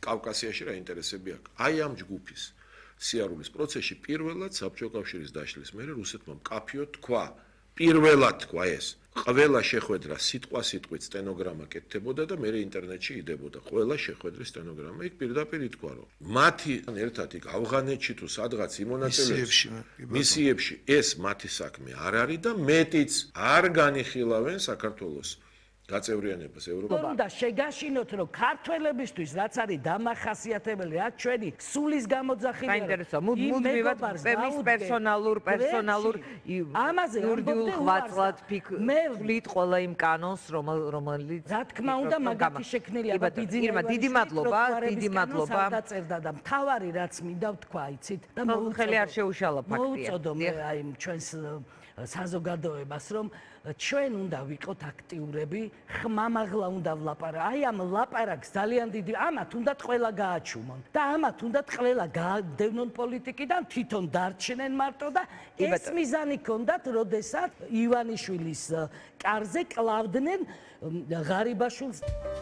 კავკასიაში რა ინტერესები აქვს. აი ამ ჯგუფის სიარულის პროცესში პირველად საბჭოთა კავშირის დაშლის მერე რუსეთმა მკაფიოდ თქვა, პირველად თქვა ეს. ყველა შეხვედრა სიტყვით სტენოგრამა კეთდებოდა და მე ინტერნეტში იდებოდა. ყველა შეხვედრის სტენოგრამა. იქ პირდაპირ ითქვა, რომ მათი ერთად იქ ავღანეთში თუ სადღაც იმონაწილეებს მისიებში ეს მათი საქმე არ არის და მეტიც არ განიხილავენ საქართველოს გაწევრიანებას ევროპაში. უნდა შეგაშინოთ, რომ ქართველებისთვის რაც არის დამახასიათებელი, რაც ჩვენი სულის გამოძახილია. საინტერესო, მუდმივად მის პერსონალურ ამაზე იურიდიულ ღვაწლად ფიქრობთ ყველა იმ კანონს, რომელიც რა თქმა უნდა, მაგათი შექმნილია. დიდი მადლობა. დაწერდა და მთავარი რაც მინდა ვთქვა, იცით? და ხელი არ შეუშალა ფაქტია. მოუწოდო მე აი ჩვენს საზოგადოებას, რომ ჩვენ უნდა ვიყოთ აქტიურები, ხმამაღლა უნდა ვლაპარაკოთ. აი ამ ლაპარაკს ძალიან დიდი ამათ უნდათ ყველა გააჩუმონ და ამათ უნდათ ყველა გაადევნონ პოლიტიკიდან, თვითონ დარჩნენ მარტო და ეს მიზანი ქონდათ, როდესაც ივანიშვილის კარზე კლავდნენ ღარიბაშვილს.